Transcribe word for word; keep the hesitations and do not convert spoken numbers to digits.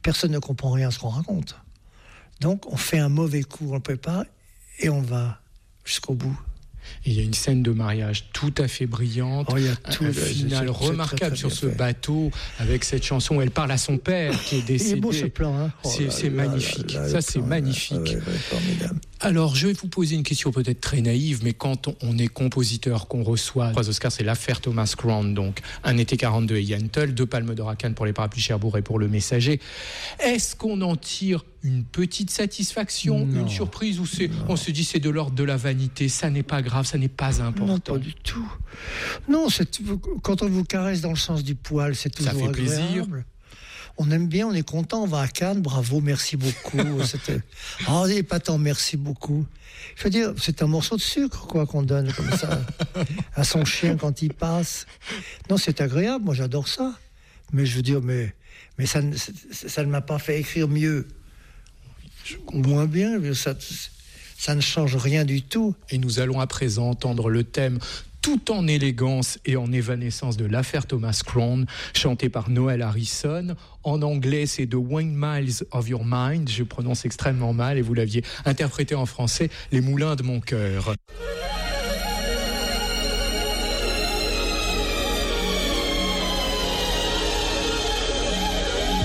personne ne comprend rien à ce qu'on raconte. Donc, on fait un mauvais coup, on le prépare et on va jusqu'au bout. Il y a une scène de mariage tout à fait brillante, oh, il y a tout, un, un c'est, final c'est, remarquable c'est très, très sur ce fait. bateau avec cette chanson où elle parle à son père qui est décédé. Il est beau ce plan, hein. oh c'est, là, c'est là, magnifique, là, là, ça c'est plan, magnifique. Là, ouais, ouais, formidable. Alors je vais vous poser une question peut-être très naïve, mais quand on, on est compositeur, qu'on reçoit trois Oscars, c'est l'affaire Thomas Crown, donc Un été quarante-deux et Yentl, deux palmes d'or à Cannes pour Les Parapluies Cherbourg et pour Le Messager. Est-ce qu'on en tire une petite satisfaction, non, une surprise, ou c'est, non. on se dit c'est de l'ordre de la vanité, ça n'est pas grave, ça n'est pas important? Non, pas du tout. Non, c'est, quand on vous caresse dans le sens du poil, c'est toujours ça fait agréable. plaisir. On aime bien, on est content, on va à Cannes, bravo, merci beaucoup. C'était... Oh, il n'est pas tant, merci beaucoup. Je veux dire, c'est un morceau de sucre, quoi, qu'on donne comme ça à son chien quand il passe. Non, c'est agréable, moi j'adore ça. Mais je veux dire, mais, mais ça, ça, ça ne m'a pas fait écrire mieux. Ou moins bien, ça, ça ne change rien du tout. Et nous allons à présent entendre le thème tout en élégance et en évanescence de l'affaire Thomas Crown, chanté par Noel Harrison. En anglais, c'est The Windmills of Your Mind. Je prononce extrêmement mal et vous l'aviez interprété en français, Les moulins de mon cœur.